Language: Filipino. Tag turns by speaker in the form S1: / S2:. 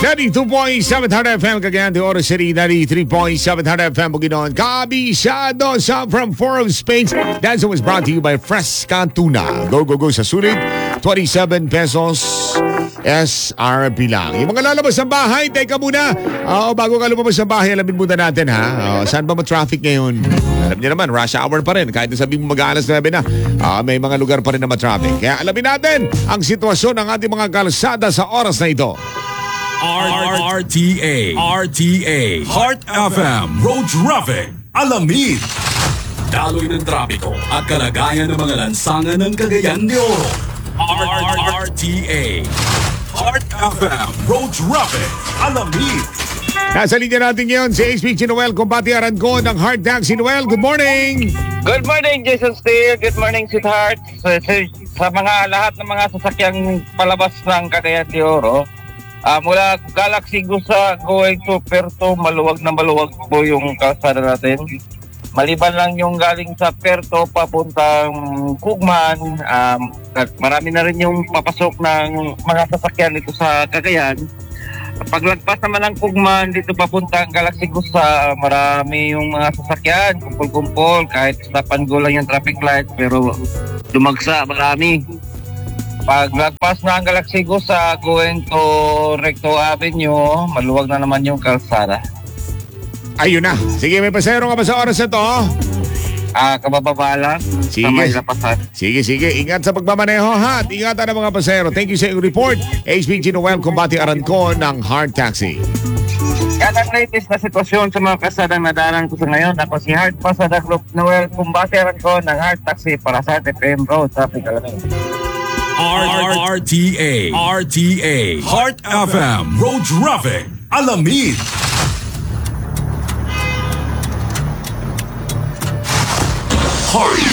S1: 92.7 FM Cagayan de Oro City, 93.7 FM Bukidnon. Kabisado sa From Forum Spain. That was brought to you by Fresca Tuna. Go sa sulit, 27 pesos SRP lang. Yung mga lalabas sa bahay, teka muna. Bago ka lumabas sa bahay, alamin muna natin ha. Saan ba ma-traffic ngayon? Alam niyo naman, rush hour pa rin. Kahit sabihin mo mag-aalas 9 na, may mga lugar pa rin na ma-traffic. Kaya alamin natin ang sitwasyon ng ating mga kalsada sa oras na ito.
S2: RTA Heart FM Road Traffic Alamid. Daloy ng trapiko at kalagayan ng mga lansangan ng Cagayan de Oro. RTA Heart FM Road Traffic Alamid.
S1: Nasa linya natin ngayon si HPG Noel Combate Aranco ng Heart Taxi. Noel, good morning!
S3: Good morning, Jason Steele. Good morning, sweetheart. Sa mga lahat ng mga sasakyang palabas ng Cagayan de Oro, mula Galaxy Gusa going to Puerto, maluwag na maluwag po yung kalsada natin. Maliban lang yung galing sa Puerto papuntang Kugman, marami na rin yung papasok ng mga sasakyan dito sa Cagayan. Paglagpas naman ng Kugman dito papuntang Galaxy Gusa, marami yung mga sasakyan, kumpul-kumpul, kahit napango lang yung traffic light, pero dumagsa, marami. Paglagpas na ang Galaxy Gusa going to Recto Avenue, maluwag na naman yung kalsada.
S1: Ayun na. Sige, may pasero nga ba sa oras na to?
S3: Kabababa lang.
S1: Sige. Sige. Ingat sa pagmamaneho ha. At ingatan ang mga pasero. Thank you sa iyong report. HPG Noel Combate Aranco ng Heart Taxi.
S3: Yan ang latest na sitwasyon sa mga kasadang nadaran ko sa ngayon. Ako si Heart Pasada Group Noel Combate Aranco ng Heart Taxi para sa TPM Road Traffic Alamid.
S2: RTA Heart FM Road Traffic Alamid. Heart